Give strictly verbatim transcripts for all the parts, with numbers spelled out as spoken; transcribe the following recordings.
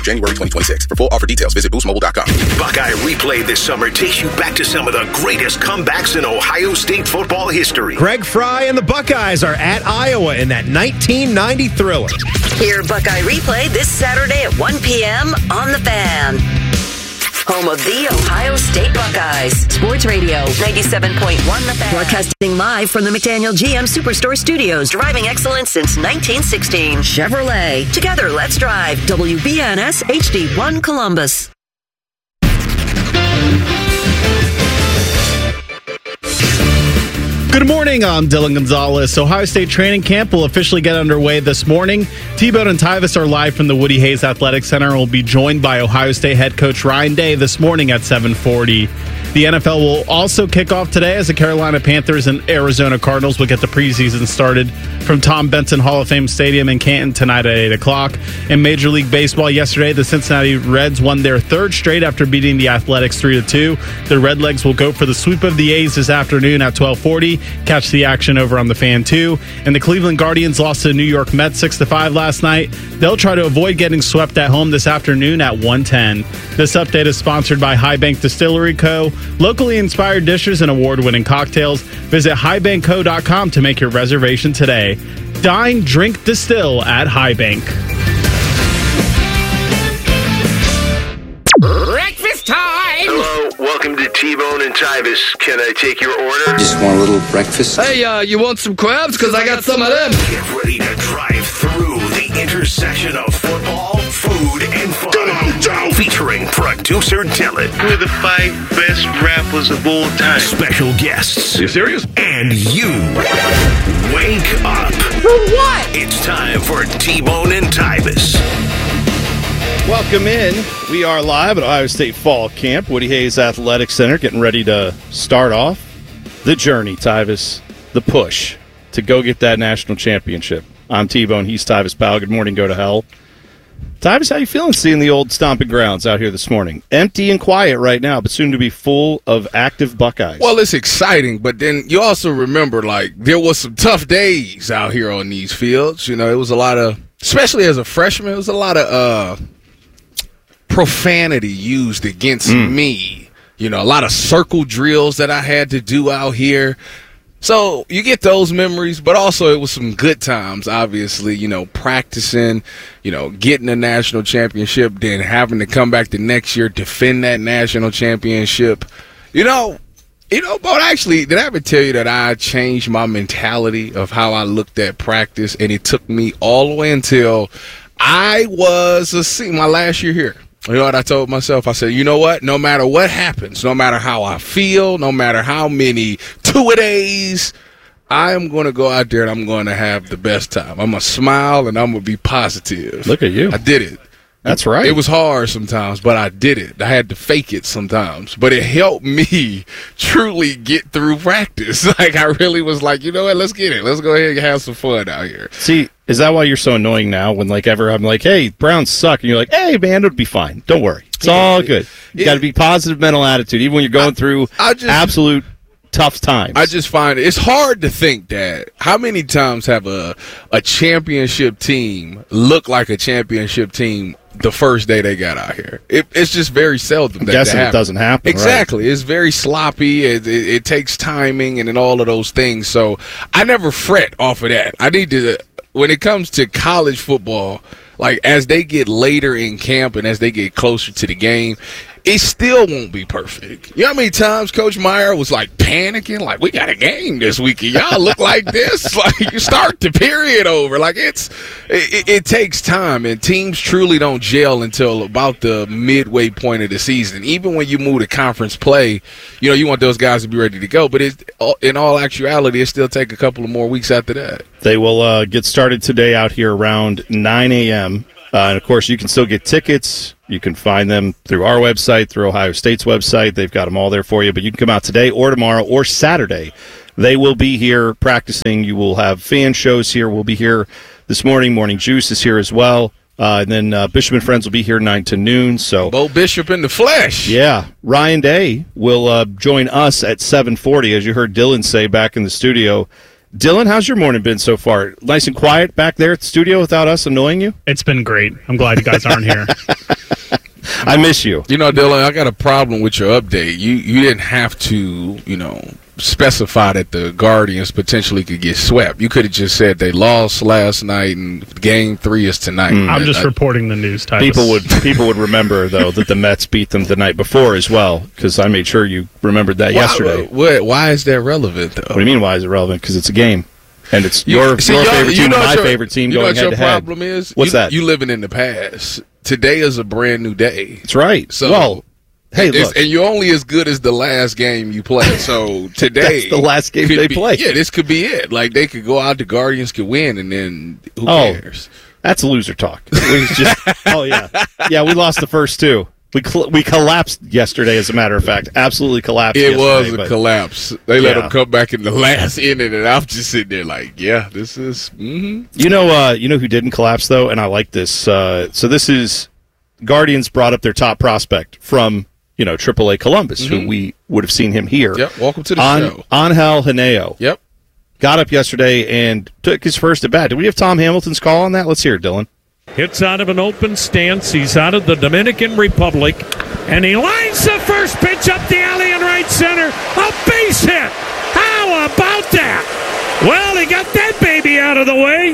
January twenty twenty-six. For full offer details, visit boost mobile dot com. Buckeye Replay this summer takes you back to some of the greatest comebacks in Ohio State football history. Greg Fry and the Buckeyes are at Iowa in that nineteen ninety thriller. Hear Buckeye Replay this Saturday at one p.m. on The Fan. Home of the Ohio State Buckeyes. Sports Radio ninety-seven point one The Fan. Broadcasting live from the McDaniel G M Superstore Studios. Driving excellence since nineteen sixteen. Chevrolet. Together, let's drive. W B N S H D one Columbus. Good morning, I'm Dylan Gonzalez. Ohio State training camp will officially get underway this morning. T-Bone and Tyvis are live from the Woody Hayes Athletic Center and will be joined by Ohio State head coach Ryan Day this morning at seven forty. The N F L will also kick off today as the Carolina Panthers and Arizona Cardinals will get the preseason started from Tom Benson Hall of Fame Stadium in Canton tonight at eight o'clock. In Major League Baseball yesterday, the Cincinnati Reds won their third straight after beating the Athletics three to two. The Redlegs will go for the sweep of the A's this afternoon at twelve forty. Catch the action over on the Fan two. And the Cleveland Guardians lost to the New York Mets six to five last night. They'll try to avoid getting swept at home this afternoon at one ten. This update is sponsored by High Bank Distillery Co. Locally inspired dishes and award-winning cocktails. Visit high bank co dot com to make your reservation today. Dine, drink, distill at High Bank. Breakfast time! Hello, welcome to T-Bone and Tyvis. Can I take your order? Just want a little breakfast. Hey, uh, you want some crabs? Because I got some of them. Get ready to drive through the intersection of football, food, and fun. Featuring producer Dylan. We're the five best rappers of all time. Special guests. Are you serious? And you. Wake up. For what? It's time for T-Bone and Tyvis. Welcome in. We are live at Ohio State Fall Camp, Woody Hayes Athletic Center, getting ready to start off the journey, Tyvis, the push to go get that national championship. I'm T-Bone. He's Tyvis Powell. Good morning. Go to hell. Tyvis, how you feeling seeing the old stomping grounds out here this morning? Empty and quiet right now, but soon to be full of active Buckeyes. Well, it's exciting, but then you also remember, like, there was some tough days out here on these fields. You know, it was a lot of, especially as a freshman, it was a lot of uh, profanity used against mm. me. You know, a lot of circle drills that I had to do out here. So you get those memories, but also it was some good times, obviously, you know, practicing, you know, getting a national championship, then having to come back the next year, defend that national championship. You know, you know, but actually, did I ever tell you that I changed my mentality of how I looked at practice, and it took me all the way until I was a se- my last year here. You know what I told myself? I said, you know what? No matter what happens, no matter how I feel, no matter how many two-a-days, I am going to go out there and I'm going to have the best time. I'm going to smile and I'm going to be positive. Look at you. I did it. That's right. It was hard sometimes, but I did it. I had to fake it sometimes, but it helped me truly get through practice. Like, I really was like, you know what? Let's get it. Let's go ahead and have some fun out here. See, is that why you're so annoying now when, like, ever I'm like, hey, Browns suck, and you're like, hey, man, it'll be fine. Don't worry. It's yeah, all good. You got to be positive mental attitude, even when you're going I, through I just, absolute tough times. I just find it, it's hard to think that how many times have a a championship team look like a championship team the first day they got out here? It, it's just very seldom. I'm that guessing that it doesn't happen. Exactly. Right. It's very sloppy. It, it, it takes timing and then all of those things. So I never fret off of that. I need to, when it comes to college football, like as they get later in camp and as they get closer to the game, it still won't be perfect. You know how many times Coach Meyer was like panicking, like, we got a game this weekend. Y'all look like this. Like, you start the period over. Like, it's it, it takes time, and teams truly don't gel until about the midway point of the season. Even when you move to conference play, you know, you want those guys to be ready to go. But it, in all actuality, it still take a couple of more weeks after that. They will uh, get started today out here around nine a.m., Uh, and, of course, you can still get tickets. You can find them through our website, through Ohio State's website. They've got them all there for you. But you can come out today or tomorrow or Saturday. They will be here practicing. You will have fan shows here. We'll be here this morning. Morning Juice is here as well. Uh, and then uh, Bishop and Friends will be here nine to noon. So Bo Bishop in the flesh. Yeah. Ryan Day will uh, join us at seven forty, as you heard Dylan say back in the studio. Dylan, how's your morning been so far? Nice and quiet back there at the studio without us annoying you? It's been great. I'm glad you guys aren't here. I miss you. You know, Dylan, I got a problem with your update. You you didn't have to, you know, specify that the Guardians potentially could get swept. You could have just said they lost last night and game three is tonight. Mm. I'm just I, reporting the news, Titus. People would people would remember, though, that the Mets beat them the night before as well, because I made sure you remembered that why, yesterday. What, why is that relevant, though? What do you mean, why is it relevant? Because it's a game. And it's you, your, see, your favorite team you know and my your, favorite team you going know what head your to head. problem is? What's you, that? You living in the past. Today is a brand new day. That's right. So, well, hey, look. And you're only as good as the last game you play. So today. That's the last game they be, play. Yeah, this could be it. Like, they could go out, the Guardians could win, and then who oh, cares? That's loser talk. We just, oh, yeah. Yeah, we lost the first two. We cl- we collapsed yesterday, as a matter of fact. Absolutely collapsed. It was a but, collapse. They let yeah. them come back in the last inning, and I'm just sitting there like, yeah, this is. Mm-hmm. You know, uh, you know who didn't collapse though, and I like this. Uh, so this is Guardians brought up their top prospect from you know triple A Columbus, mm-hmm. who we would have seen him here. Yep. Welcome to the An- show, Angel Henao. Yep. Got up yesterday and took his first at bat. Did we have Tom Hamilton's call on that? Let's hear it, Dylan. Hits out of an open stance. He's out of the Dominican Republic. And he lines the first pitch up the alley in right center. A base hit. How about that? Well, he got that baby out of the way.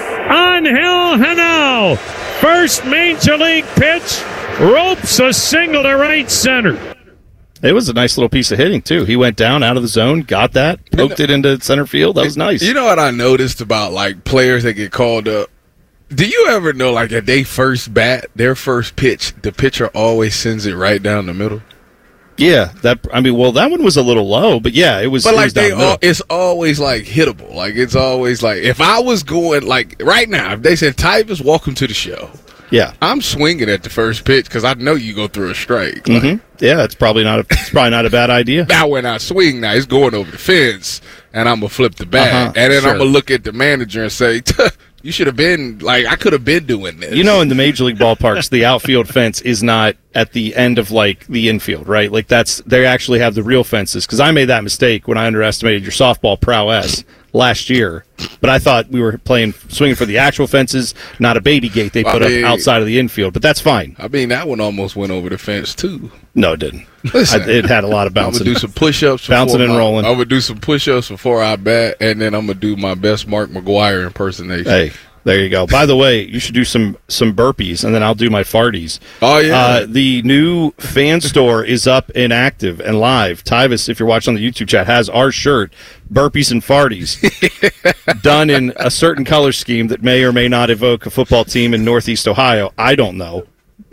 Angel Henao. First major league pitch. Ropes a single to right center. It was a nice little piece of hitting, too. He went down out of the zone, got that, poked you know, it into center field. That was nice. You know what I noticed about, like, players that get called up? Do you ever know, like, at they first bat, their first pitch, the pitcher always sends it right down the middle? Yeah, that. I mean, well, that one was a little low, but yeah, it was. But it like, was down they the middle. all, it's always like hittable. Like, it's always like, if I was going, like, right now, if they said, Tyvus, welcome to the show. Yeah, I'm swinging at the first pitch because I know you go through a strike. Like, mm-hmm. Yeah, it's probably not. A, it's probably not a bad idea. Now, when I swing, now it's going over the fence, and I'm gonna flip the bat, uh-huh, and then sure. I'm gonna look at the manager and say, "You should have been like I could have been doing this." You know, in the major league ballparks, the outfield fence is not at the end of like the infield, right? Like that's they actually have the real fences. Because I made that mistake when I underestimated your softball prowess last year. But I thought we were playing swinging for the actual fences, not a baby gate they put I mean, up outside of the infield. But that's fine. I mean, that one almost went over the fence too. No, it didn't. I, it had a lot of bouncing. I'm gonna do some push-ups, bouncing and my, rolling. I'm gonna do some push-ups before I bat, and then I'm gonna do my best Mark McGwire impersonation. Hey. There you go. By the way, you should do some some burpees, and then I'll do my farties. Oh, yeah. Uh, the new fan store is up and active and live. Tyvus, if you're watching on the YouTube chat, has our shirt, Burpees and Farties, done in a certain color scheme that may or may not evoke a football team in Northeast Ohio. I don't know.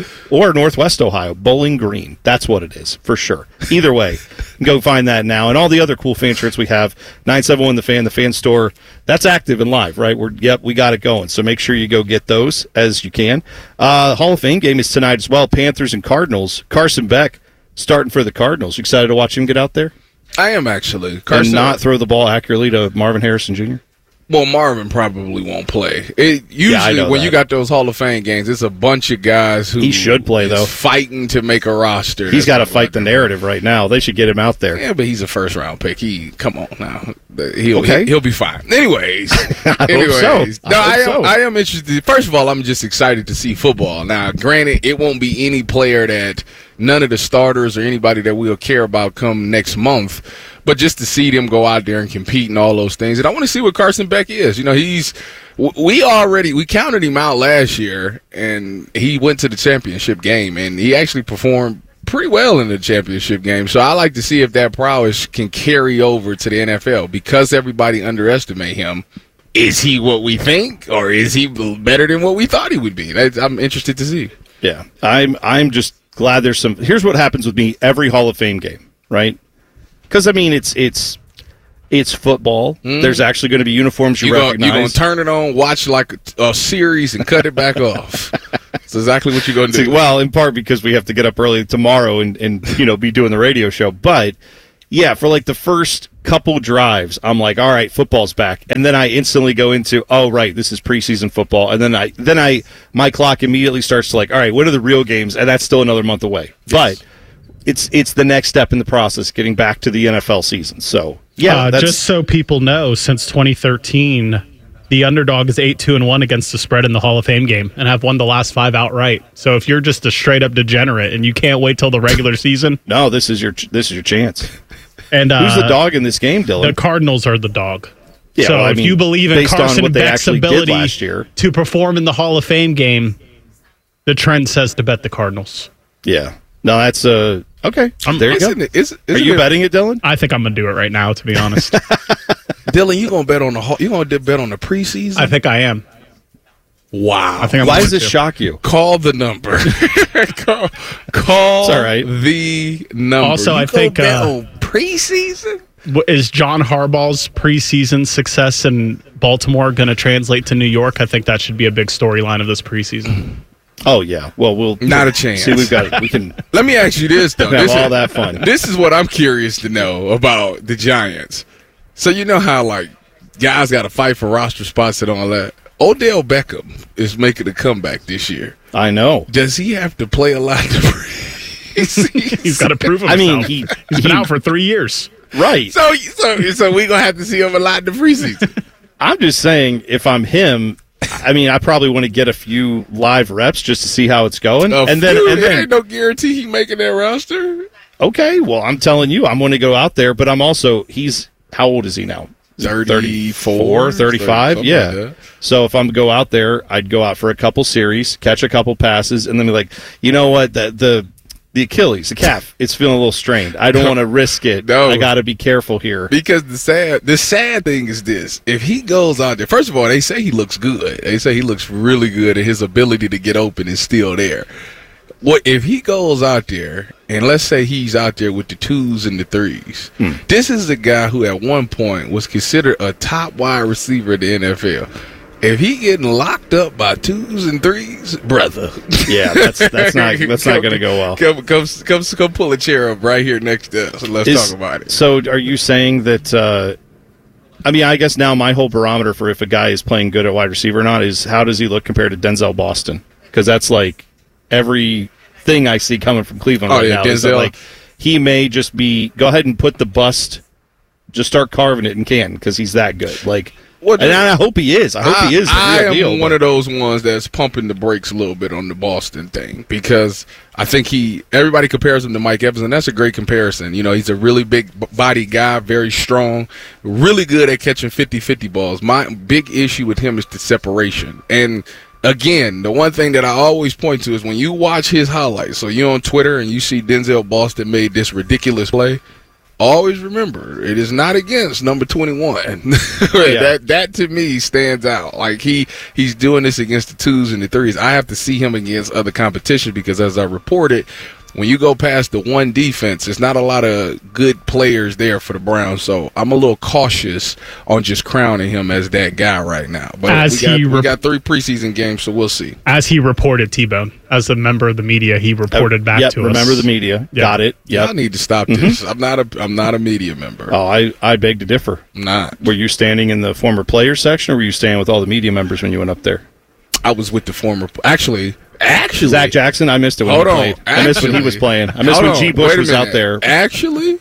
Or Northwest Ohio, Bowling Green. That's what it is, for sure. Either way, go find that now. And all the other cool fan shirts we have, nine seven one The Fan, the fan store, that's active and live, right? We're Yep, we got it going. So make sure you go get those as you can. Uh, Hall of Fame game is tonight as well, Panthers and Cardinals. Carson Beck starting for the Cardinals. You excited to watch him get out there? I am, actually. Carson, and not throw the ball accurately to Marvin Harrison Junior? Well, Marvin probably won't play. It, usually, yeah, when that. you got those Hall of Fame games, it's a bunch of guys who he should play though, fighting to make a roster. He's got to fight the narrative right now. They should get him out there. Yeah, but he's a first round pick. He come on now. He'll okay. he'll be fine. Anyways, I anyways, hope so. no, I, I am. so. I am interested. First of all, I'm just excited to see football. Now, granted, it won't be any player that none of the starters or anybody that we'll care about come next month. But just to see them go out there and compete and all those things. And I want to see what Carson Beck is. You know, he's – we already – we counted him out last year, and he went to the championship game, and he actually performed pretty well in the championship game. So I like to see if that prowess can carry over to the N F L. Because everybody underestimate him, is he what we think, or is he better than what we thought he would be? That's, I'm interested to see. Yeah, I'm I'm just glad there's some – here's what happens with me every Hall of Fame game, right? Because, I mean, it's it's it's football. Mm. There's actually going to be uniforms you, you recognize. You're going to turn it on, watch like a, a series, and cut it back off. That's exactly what you're going to do. Well, in part because we have to get up early tomorrow and, and you know be doing the radio show. But, yeah, for like the first couple drives, I'm like, all right, football's back. And then I instantly go into, oh, right, this is preseason football. And then I then I my clock immediately starts to like, all right, what are the real games? And that's still another month away. Yes. But It's it's the next step in the process, getting back to the N F L season. So Yeah, uh, that's- just so people know, since twenty thirteen, the underdog is eight two and one against the spread in the Hall of Fame game and have won the last five outright. So if you're just a straight up degenerate and you can't wait till the regular season, no, this is your this is your chance. And uh, who's the dog in this game, Dylan? The Cardinals are the dog. Yeah, so well, I if mean, you believe in based on Carson what they Beck's actually did ability last year. to perform in the Hall of Fame game, the trend says to bet the Cardinals. Yeah. No, that's uh okay. I'm- there you go. Isn't it- is- Are isn't you it- betting it, Dylan? I think I'm gonna do it right now, to be honest. Dylan, you gonna bet on the whole- you gonna bet on the preseason? I think I am. Wow. I think I'm Why going does this to. shock you? Call the number. call call It's all right. the number. Also, You I gonna think, bet uh, on preseason. W- Is John Harbaugh's preseason success in Baltimore going to translate to New York? I think that should be a big storyline of this preseason. Oh yeah. Well, we'll Not a chance. See, we've got we can Let me ask you this though. have This all is, that fun. This is what I'm curious to know about the Giants. So you know how like guys got to fight for roster spots and all that. Odell Beckham is making a comeback this year. I know. Does he have to play a lot to preseason? He's got to prove himself. I mean, he He's been he- out for three years. Right. So, so, so we're gonna have to see him a lot in the preseason. I'm just saying, if I'm him, I mean, I probably want to get a few live reps just to see how it's going, A and then few, and there then ain't no guarantee he making that roster. okay. Well, I'm telling you, I'm going to go out there, but I'm also he's how old is he now? thirty-four, thirty-five something Yeah. like that. So if I'm to go out there, I'd go out for a couple series, catch a couple passes, and then be like, you know what, the the the Achilles, the calf, it's feeling a little strained. I don't want to risk it. No. I got to be careful here. Because the sad, the sad thing is this: if he goes out there, first of all, they say he looks good. They say he looks really good, and his ability to get open is still there. What if he goes out there and let's say he's out there with the twos and the threes? Hmm. This is a guy who at one point was considered a top wide receiver in the N F L. If he getting locked up by twos and threes, brother. Yeah, that's that's not that's not going to go well. Come, come, come, come, pull a chair up right here next to us and let's Is- talk about it. So, are you saying that? Uh, I mean, I guess now my whole barometer for if a guy is playing good at wide receiver or not is how does he look compared to Denzel Boston? Because that's like everything I see coming from Cleveland Oh, right yeah, now. Is that, Denzel. like he may just be go ahead and put the bust, just start carving it in can because he's that good. Like. What and I hope he is. I hope I, he is the I real am deal. one but- of those ones that's pumping the brakes a little bit on the Boston thing because I think he everybody compares him to Mike Evans, and that's a great comparison. You know, he's a really big b- body guy, very strong, really good at catching fifty-fifty balls. My big issue with him is the separation. And again, the one thing that I always point to is when you watch his highlights, so you're on Twitter and you see Denzel Boston made this ridiculous play, always remember, it is not against number twenty-one. Yeah. That that to me stands out. Like he he's doing this against the twos and the threes. I have to see him against other competition because as I reported, when you go past the one defense, there's not a lot of good players there for the Browns. So I'm a little cautious on just crowning him as that guy right now. But As we got, he we rep- got three preseason games, so we'll see. As he reported, T-Bone, as a member of the media, he reported back yep, to us. remember the media. Yeah. Got it. Yeah, I Yep. need to stop this. I'm not a I'm not a media member. Oh, I, I beg to differ. I'm not. Were you standing in the former player section or were you standing with all the media members when you went up there? I was with the former. Actually, actually, Zach Jackson, I missed it when Hold he on. played. I missed when he Actually- was playing. I missed Hold when G. on. Bush Wait a was out minute. there. Actually,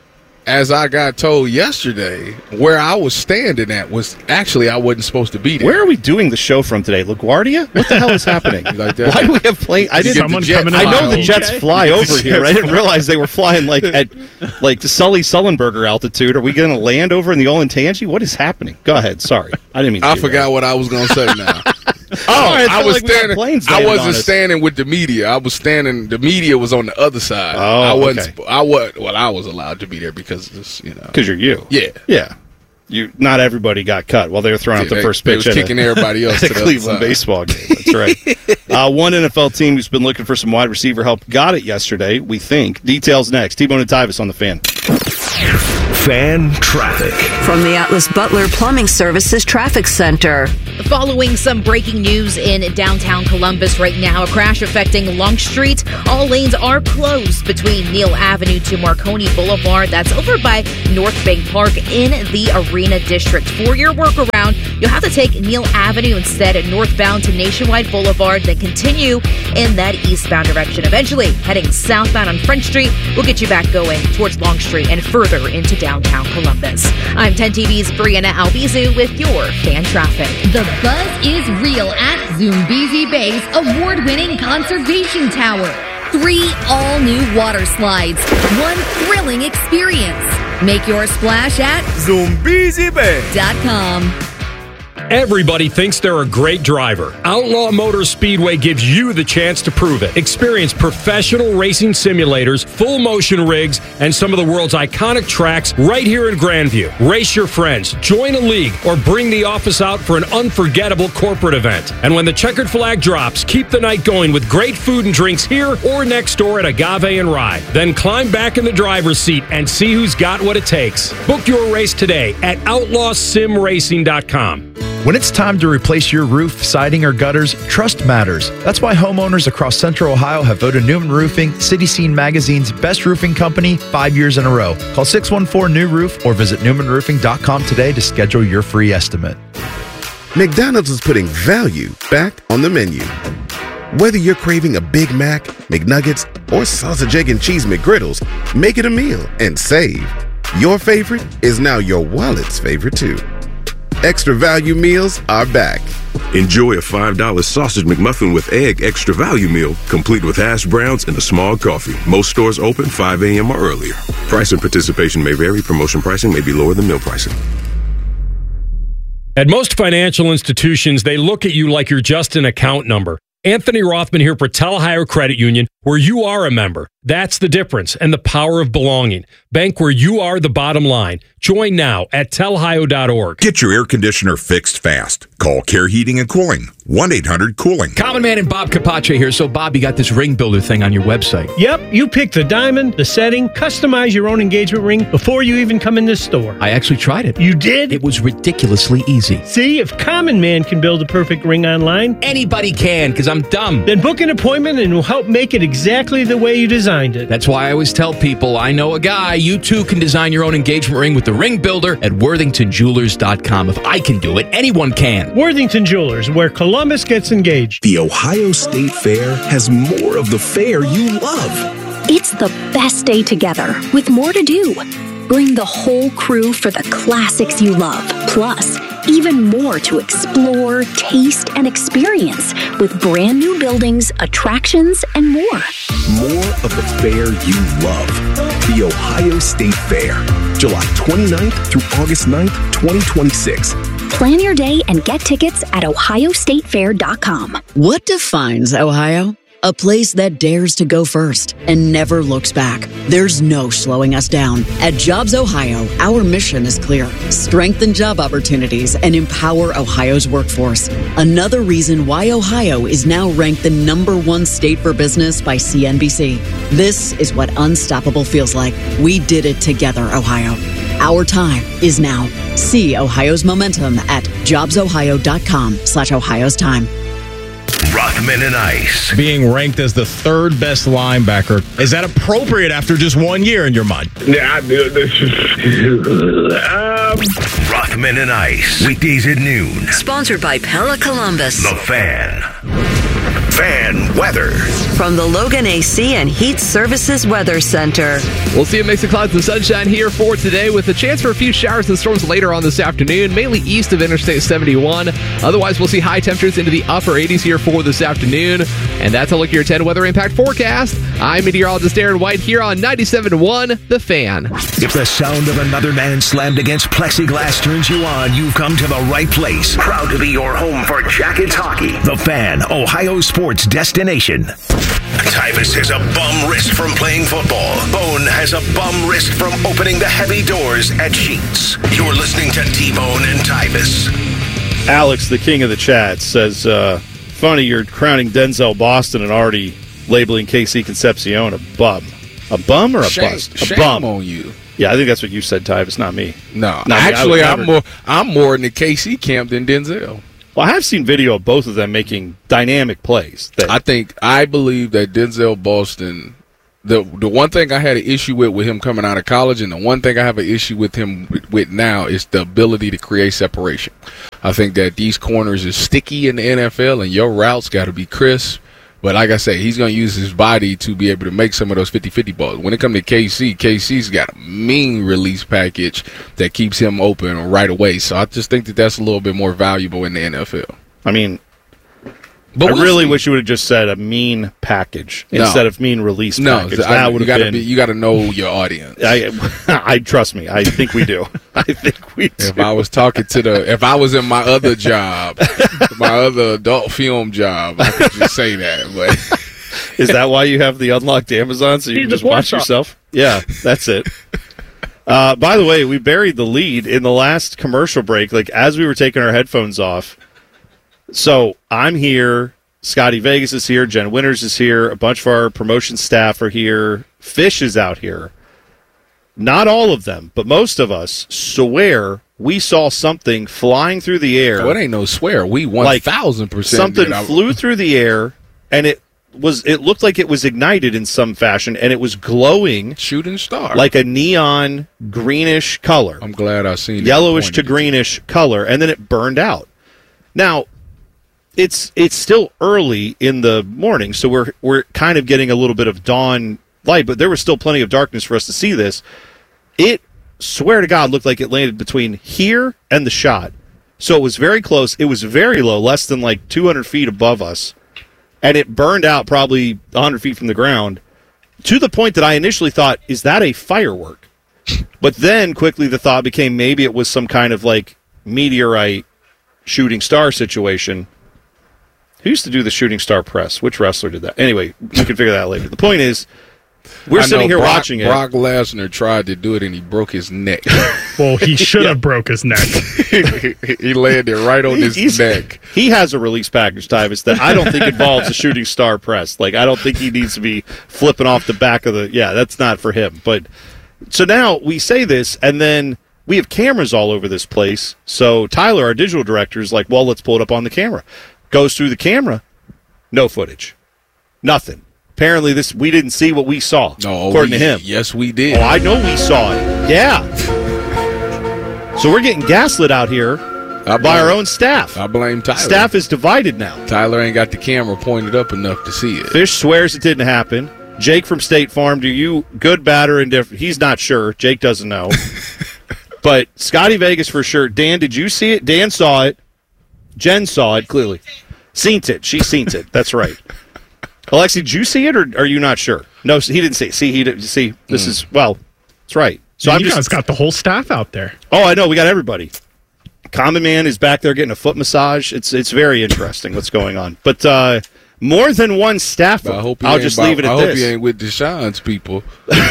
as I got told yesterday, where I was standing at was actually I wasn't supposed to be there. Where are we doing the show from today? LaGuardia? What the hell is happening? Like that? Why do we have plane? I didn't. Someone Jet coming in. I know the Okay. jets fly over here. I didn't realize they were flying like at like the Sully Sullenberger altitude. Are we going to land over in the Olentangy? What is happening? Go ahead. Sorry, I didn't mean. To I do forgot that. what I was going to say now. Oh, it I felt was like we had standing. planes I landing on wasn't us. standing with the media. I was standing. The media was on the other side. Oh, I wasn't. okay. sp- I was. Well, I was allowed to be there because this, you know. Because you're you. Yeah. Yeah. You. Not everybody got cut while they were throwing out the They- first they pitch. was at a- kicking everybody else at to a the Cleveland other side. baseball game. That's right. uh, one N F L team who's been looking for some wide receiver help got it yesterday. We think. Details next. T-Bone and Tyvis on the Fan. Fan traffic. From the Atlas Butler Plumbing Services Traffic Center. Following some breaking news in downtown Columbus right now, a crash affecting Long Street. All lanes are closed between Neal Avenue to Marconi Boulevard. That's over by North Bank Park in the Arena District. For your workaround, you'll have to take Neal Avenue instead at northbound to Nationwide Boulevard, then continue in that eastbound direction. Eventually, heading southbound on French Street will get you back going towards Long Street and further into downtown. downtown Columbus. I'm ten T V's Brianna Albizu with your fan traffic. The buzz is real at Zoombezi Bay's award-winning conservation tower. Three all-new water slides, one thrilling experience. Make your splash at Zoombezi Bay dot com. Everybody thinks they're a great driver. Outlaw Motor Speedway gives you the chance to prove it. Experience professional racing simulators, full motion rigs, and some of the world's iconic tracks right here in Grandview. Race your friends, join a league, or bring the office out for an unforgettable corporate event. And when the checkered flag drops, keep the night going with great food and drinks here or next door at Agave and Rye. Then climb back in the driver's seat and see who's got what it takes. Book your race today at outlaw sim racing dot com. When it's time to replace your roof, siding, or gutters, trust matters. That's why homeowners across Central Ohio have voted Newman Roofing City Scene Magazine's best roofing company five years in a row. Call six one four, new roof or visit newman roofing dot com today to schedule your free estimate. McDonald's is putting value back on the menu. Whether you're craving a Big Mac, McNuggets, or sausage, egg, and cheese McGriddles, make it a meal and save. Your favorite is now your wallet's favorite too. Extra value meals are back. Enjoy a five dollar sausage McMuffin with egg extra value meal, complete with hash browns and a small coffee. Most stores open five a.m. or earlier. Price and participation may vary. Promotion pricing may be lower than meal pricing. At most financial institutions, they look at you like you're just an account number. Anthony Rothman here for Tel Ohio Credit Union, where you are a member. That's the difference and the power of belonging. Bank where you are the bottom line. Join now at tel ohio dot org. Get your air conditioner fixed fast. Call Care Heating and Cooling. one eight hundred cooling. Common Man and Bob Capace here. So, Bob, you got this ring builder thing on your website. Yep, you pick the diamond, the setting, customize your own engagement ring before you even come in this store. I actually tried it. You did? It was ridiculously easy. See, if Common Man can build a perfect ring online, anybody can, because I'm dumb. Then book an appointment and we'll help make it exactly the way you designed it. That's why I always tell people, I know a guy. You too can design your own engagement ring with the ring builder at worthington jewelers dot com. If I can do it, anyone can. Worthington Jewelers, where Columbus gets engaged. The Ohio State Fair has more of the fair you love. It's the best day together with more to do. Bring the whole crew for the classics you love. Plus, even more to explore, taste, and experience with brand new buildings, attractions, and more. More of the fair you love. The Ohio State Fair. July twenty-ninth through August ninth, twenty twenty-six. Plan your day and get tickets at ohio state fair dot com. What defines Ohio? A place that dares to go first and never looks back. There's no slowing us down. At Jobs Ohio, our mission is clear. Strengthen job opportunities and empower Ohio's workforce. Another reason why Ohio is now ranked the number one state for business by C N B C. This is what unstoppable feels like. We did it together, Ohio. Our time is now. See Ohio's momentum at jobs ohio dot com slash Ohio's time. Rothman and Ice. Being ranked as the third best linebacker, is that appropriate after just one year in your mind? Yeah, I do. This is, um... Rothman and Ice. Weekdays at noon. Sponsored by Pella Columbus. The Fan. Fan weather. From the Logan A C and Heat Services Weather Center. We'll see a mix of clouds and sunshine here for today with a chance for a few showers and storms later on this afternoon, mainly east of Interstate seventy-one. Otherwise, we'll see high temperatures into the upper eighties here for this afternoon. And that's a look at your ten weather impact forecast. I'm meteorologist Aaron White here on ninety-seven point one The Fan. If the sound of another man slammed against plexiglass turns you on, you've come to the right place. Proud to be your home for Jackets hockey. The Fan, Ohio sports destination. Tyvus has a bum wrist from playing football. Bone has a bum wrist from opening the heavy doors at Sheets. You're listening to T-Bone and Tyvus. Alex, the king of the chat, says, uh, funny you're crowning Denzel Boston and already labeling K C Concepcion a bum. A bum or a shame, bust? A shame bum. on you. Yeah, I think that's what you said, Tyvus, not me. No, not actually, me. I'm more I'm more in the K C camp than Denzel. Well, I have seen video of both of them making dynamic plays. That I think I believe that Denzel Boston, the the one thing I had an issue with with him coming out of college, and the one thing I have an issue with him with, with now is the ability to create separation. I think that these corners is sticky in the N F L, and your routes got to be crisp. But like I say, he's going to use his body to be able to make some of those fifty-fifty balls. When it comes to K C, K C's got a mean release package that keeps him open right away. So I just think that that's a little bit more valuable in the N F L. I mean, But I we'll really see. wish you would have just said a mean package No. instead of mean release No, package. I- That you would have gotta been. be- you got to know your audience. I, I trust me. I think we do. I think we do. If I was talking to the, if I was in my other job, my other adult film job, I could just say that. But Is that why you have the unlocked Amazon so you He's can the just watch porn shop. yourself? Yeah, that's it. Uh, by the way, we buried the lead in the last commercial break. Like as we were taking our headphones off. So I'm here. Scotty Vegas is here. Jen Winters is here. A bunch of our promotion staff are here. Fish is out here. Not all of them, but most of us swear we saw something flying through the air. Oh, it ain't no swear. We one thousand percent Something did. I- flew through the air, and it was. It looked like it was ignited in some fashion, and it was glowing, shooting star, like a neon greenish color. I'm glad I seen it. Yellowish to greenish color, and then it burned out. Now, it's it's still early in the morning, so we're we're kind of getting a little bit of dawn light, but there was still plenty of darkness for us to see this. It, swear to God, looked like it landed between here and the shot. So it was very close. It was very low, less than like two hundred feet above us. And it burned out probably one hundred feet from the ground to the point that I initially thought, is that a firework? But then quickly the thought became maybe it was some kind of like meteorite shooting star situation. Who used to do the shooting star press? Which wrestler did that? Anyway, we can figure that out later. The point is, we're I sitting know here Brock, watching it. Brock Lesnar tried to do it and he broke his neck. Well, he should have broke his neck. He landed right on his He's- neck. He has a release package, Tyvis, that I don't think involves a shooting star press. Like, I don't think he needs to be flipping off the back of the. Yeah, that's not for him. But so now we say this, and then we have cameras all over this place. So Tyler, our digital director, is like, well, let's pull it up on the camera. Goes through the camera, no footage, nothing. Apparently, this we didn't see what we saw, No, according we- to him. Yes, we did. Oh, I know we saw it. Yeah. So we're getting gaslit out here I by blame- our own staff. I blame Tyler. Staff is divided now. Tyler ain't got the camera pointed up enough to see it. Fish swears it didn't happen. Jake from State Farm, do you good, bad, or indifferent? He's not sure. Jake doesn't know. But Scotty Vegas for sure. Dan, did you see it? Dan saw it. Jen saw it, clearly. Seen it. She seen it. That's right. Alexi, did you see it, or are you not sure? No, he didn't see it. See, he didn't see. This Mm. is, well, that's right. So So I'm you just guys got the whole staff out there. Oh, I know. We got everybody. Common Man is back there getting a foot massage. It's it's very interesting what's going on. But uh, more than one staffer. I hope he I'll ain't just about- leave it at I this. hope he ain't with Deshaun's people.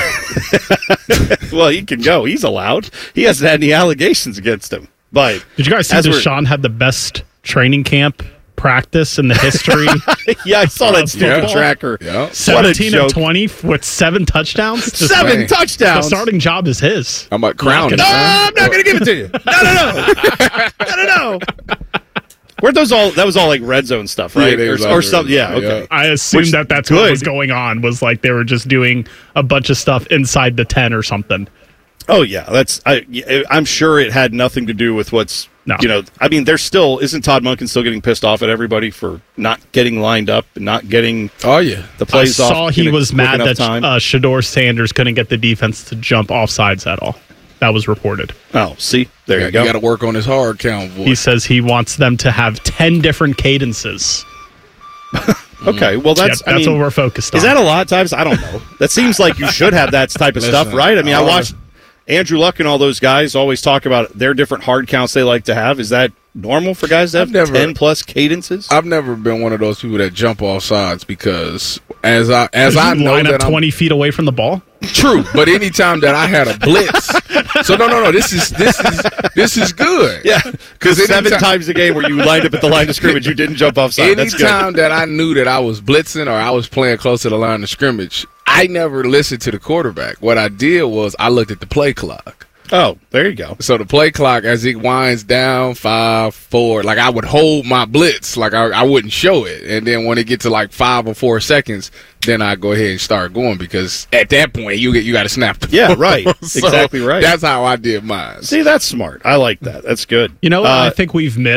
Well, he can go. He's allowed. He hasn't had any allegations against him. But Did you guys see as we're- Deshaun had the best training camp practice in the history? Yeah, I saw that of stupid football? tracker. What a seventeen of joke. twenty with seven touchdowns. The- Seven touchdowns. The starting job is his. I'm about crowning. No, I'm not going to give it to you. No, no, no. no, no, no. Weren't those all? That was all like red zone stuff, right? Yeah, they or was or all something. red Yeah, zone, okay. I assumed Which- that that's good. what was going on. Was like they were just doing a bunch of stuff inside the ten or something. Oh yeah, that's. I, yeah, I'm sure it had nothing to do with what's. No. You know, I mean, there's still isn't Todd Monken still getting pissed off at everybody for not getting lined up and not getting. Oh yeah, the plays I off. saw he in a was quick mad enough that time. uh, Shador Sanders couldn't get the defense to jump off sides at all. That was reported. Oh, see, there Yeah, you go. You got to work on his hard count. Boy. He says he wants them to have ten different cadences. Okay, well that's Yeah, I that's mean, what we're focused Is on. that a lot of times? I don't know. That seems like you should have that type of stuff, Listen, right? I mean, I all watched Andrew Luck and all those guys always talk about their different hard counts they like to have. Is that normal for guys to have I've never- ten plus cadences? I've never been one of those people that jump off sides because as I as I You know line that up I'm twenty feet away from the ball. true, but anytime that I had a blitz, so no, no, no, this is this is this is good. Yeah, because seven anytime- times a game where you lined up at the line of scrimmage, you didn't jump offside. That's good. Anytime that I knew that I was blitzing or I was playing close to the line of scrimmage, I never listened to the quarterback. What I did was I looked at the play clock. Oh, there you go. So the play clock, as it winds down, five, four, like I would hold my blitz, like I, I wouldn't show it. And then when it gets to like five or four seconds, then I go ahead and start going because at that point you get you got to snap the Yeah, ball. right. So Exactly right. That's how I did mine. See, that's smart. I like that. That's good. You know what Uh, I think we've missed?